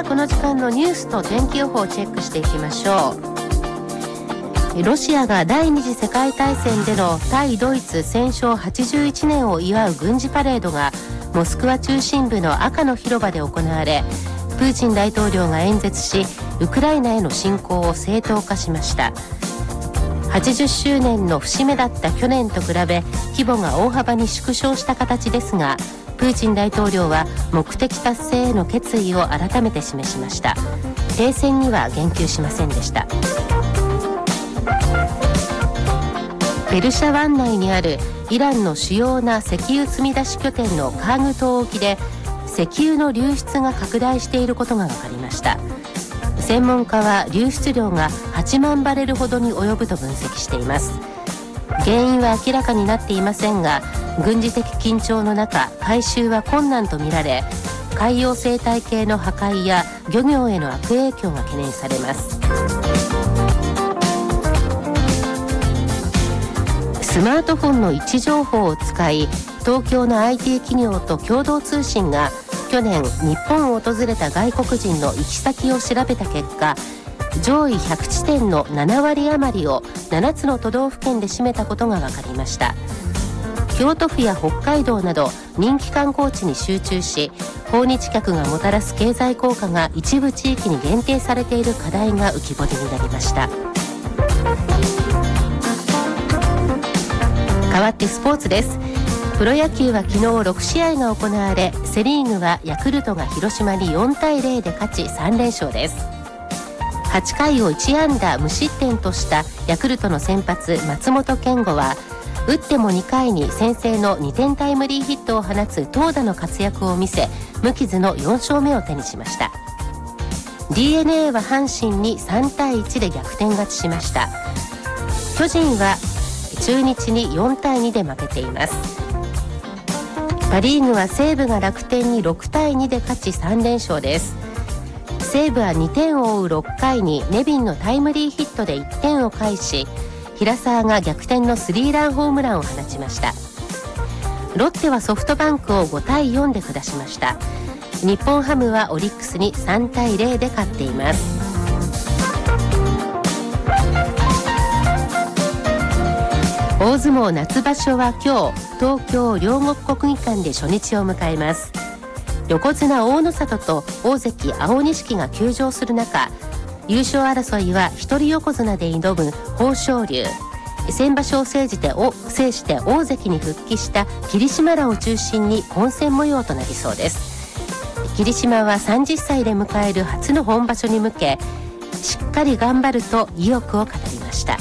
はこの時間のニュースと天気予報をチェックしていきましょう。ロシアが第二次世界大戦での対ドイツ戦勝81年を祝う軍事パレードがモスクワ中心部の赤の広場で行われ、プーチン大統領が演説し、ウクライナへの侵攻を正当化しました。80周年の節目だった去年と比べ規模が大幅に縮小した形ですが、プーチン大統領は目的達成への決意を改めて示しました。停戦には言及しませんでした。ペルシャ湾内にあるイランの主要な石油積み出し拠点のカーグ島沖で石油の流出が拡大していることが分かりました。専門家は流出量が8万バレルほどに及ぶと分析しています。原因は明らかになっていませんが、軍事的緊張の中、回収は困難とみられ、海洋生態系の破壊や漁業への悪影響が懸念されます。スマートフォンの位置情報を使い、東京の IT 企業と共同通信が去年日本を訪れた外国人の行き先を調べた結果、上位100地点の7割余りを7つの都道府県で占めたことが分かりました。京都府や北海道など人気観光地に集中し、訪日客がもたらす経済効果が一部地域に限定されている課題が浮き彫りになりました。変わってスポーツです。プロ野球は昨日6試合が行われ、セリーグはヤクルトが広島に4対0で勝ち3連勝です。8回を1安打無失点としたヤクルトの先発松本健吾は、打っても2回に先制の2点タイムリーヒットを放つ投打の活躍を見せ、無傷の4勝目を手にしました。 DNA は阪神に3対1で逆転勝ちしました。巨人は中日に4対2で負けています。パ・リーグは西武が楽天に6対2で勝ち3連勝です。西武は2点を追う6回にネビンのタイムリーヒットで1点を返し、平沢が逆転のスリーランホームランを放ちました。ロッテはソフトバンクを5対4で下しました。日本ハムはオリックスに3対0で勝っています。大相撲夏場所は今日、東京両国国技館で初日を迎えます。横綱大野里と大関青錦が休場する中、優勝争いは一人横綱で挑む豊昇龍、先場所を制して大関に復帰した霧島らを中心に混戦模様となりそうです。霧島は30歳で迎える初の本場所に向け、しっかり頑張ると意欲を語りました。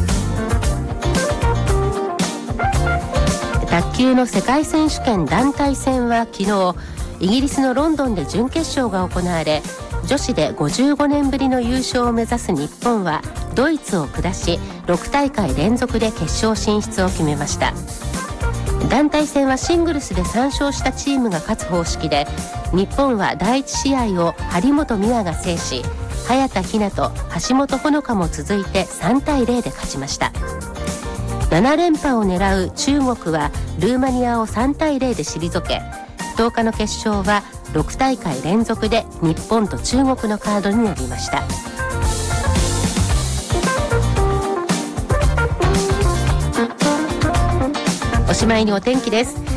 卓球の世界選手権団体戦は昨日、イギリスのロンドンで準決勝が行われ、女子で55年ぶりの優勝を目指す日本はドイツを下し、6大会連続で決勝進出を決めました。団体戦はシングルスで3勝したチームが勝つ方式で、日本は第1試合を張本美和が制し、早田ひなと橋本穂香も続いて3対0で勝ちました。7連覇を狙う中国はルーマニアを3対0で退け、10日の決勝は6大会連続で日本と中国のカードになりました。おしまいにお天気です。